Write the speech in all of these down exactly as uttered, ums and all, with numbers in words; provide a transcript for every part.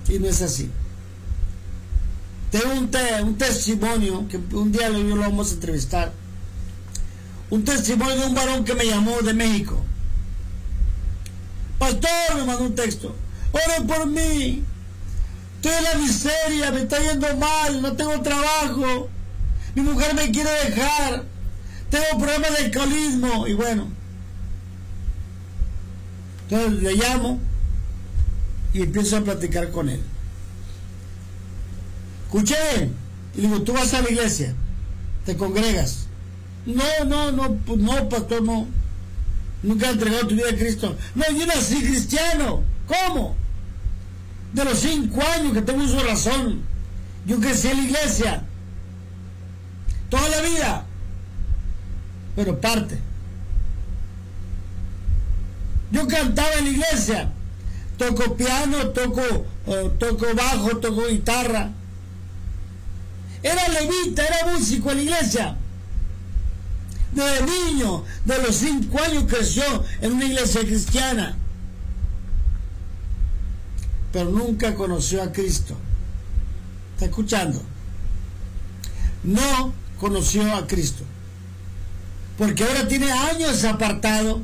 Y no es así. Tengo un, te, un testimonio que un día yo lo vamos a entrevistar. Un testimonio de un varón que me llamó de México. Pastor, me mandó un texto. Oren por mí. Estoy en la miseria, me está yendo mal, no tengo trabajo. Mi mujer me quiere dejar. Tengo problemas de alcoholismo. Y bueno. Entonces le llamo y empiezo a platicar con él. Escuché, y le digo, ¿tú vas a la iglesia? ¿Te congregas? No, no, no, no, pastor, no. Nunca has entregado tu vida a Cristo. No, yo nací cristiano. ¿Cómo? De los cinco años que tengo uso de razón. Yo crecí en la iglesia. Toda la vida. Pero parte. Yo cantaba en la iglesia. Toco piano, toco, uh, toco bajo, toco guitarra. Era levita, era músico en la iglesia. Desde niño, de los cinco años creció en una iglesia cristiana. Pero nunca conoció a Cristo. ¿Está escuchando? No conoció a Cristo. Porque ahora tiene años apartado.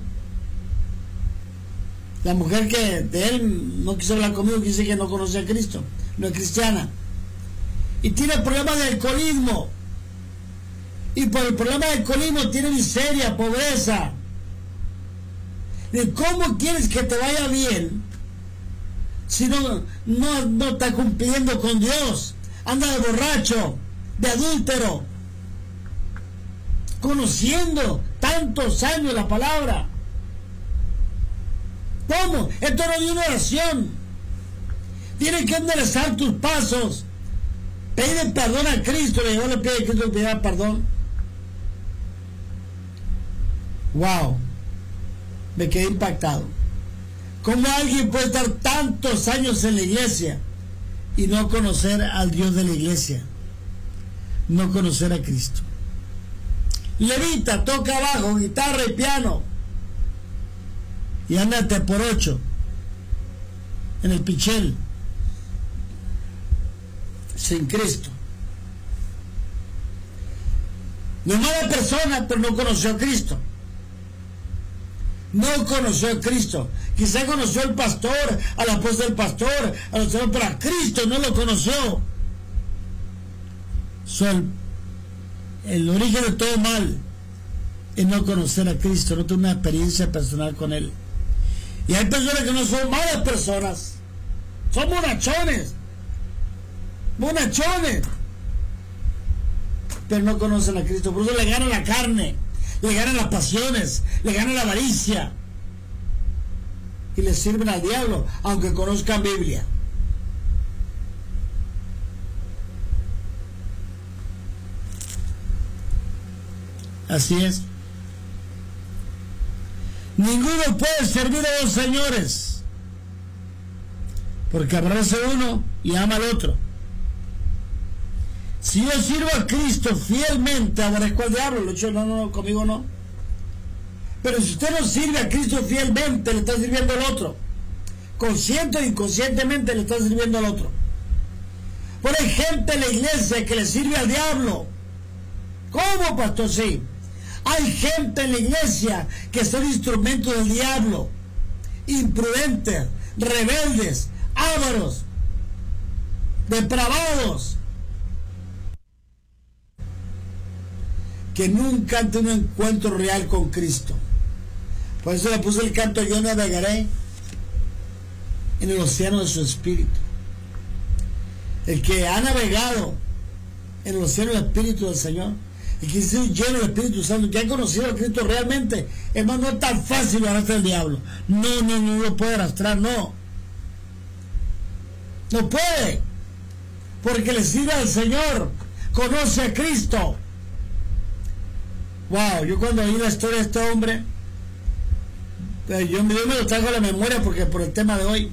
La mujer que de él no quiso hablar conmigo, que dice que no conoce a Cristo, no es cristiana. Y tiene problemas de alcoholismo. Y por el problema del alcoholismo tiene miseria, pobreza. ¿Cómo quieres que te vaya bien si no, no, no está cumpliendo con Dios? Anda de borracho, de adúltero, conociendo tantos años la palabra. ¿Cómo? Esto no es una oración. Tienes que enderezar tus pasos. Pide perdón a Cristo. Le le pide a Cristo que pida perdón. Wow. Me quedé impactado. ¿Cómo alguien puede estar tantos años en la iglesia y no conocer al Dios de la iglesia? No conocer a Cristo. Levita, toca bajo, guitarra y piano. Y ándate por ocho en el pichel sin Cristo. No es mala persona, pero no conoció a Cristo. No conoció a Cristo. Quizá conoció al pastor, a la esposa del pastor, a los demás, pero a Cristo no lo conoció. So, el, el origen de todo mal es no conocer a Cristo, no tener una experiencia personal con Él. Y hay personas que no son malas personas, son monachones, monachones, pero no conocen a Cristo. Por eso le gana la carne, le ganan las pasiones, le gana la avaricia y le sirven al diablo, aunque conozcan Biblia. Así es. Ninguno puede servir a dos señores, porque abraza uno y ama al otro. Si yo sirvo a Cristo fielmente, aborrezco al diablo. Lo he dicho, no, no, conmigo no. Pero si usted no sirve a Cristo fielmente, le está sirviendo al otro. Consciente o inconscientemente le está sirviendo al otro. Por hay gente en la iglesia que le sirve al diablo. ¿Cómo, pastor? Sí. Hay gente en la iglesia que son instrumentos del diablo. Imprudentes, rebeldes, ávaros, depravados, que nunca han tenido un encuentro real con Cristo. Por eso le puse el canto: yo navegaré en el océano de su espíritu. El que ha navegado en el océano del espíritu del Señor, el que ha sido lleno del Espíritu Santo, que ha conocido a Cristo realmente, hermano, no es tan fácil arrastrar al diablo. No, no, no lo puede arrastrar, no. No puede, porque le sirve al Señor, conoce a Cristo. Wow, yo cuando oí la historia de este hombre, yo, yo me lo traigo a la memoria porque por el tema de hoy.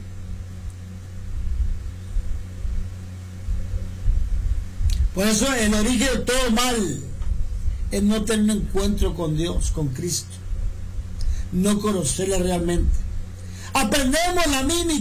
Por eso el origen de todo mal es no tener un encuentro con Dios, con Cristo, no conocerle realmente. Aprendemos la mímica.